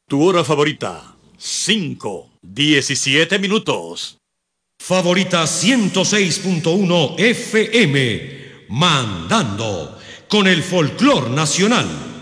Tu hora favorita, 5:17. Favorita 106.1 FM, mandando con el folclor nacional.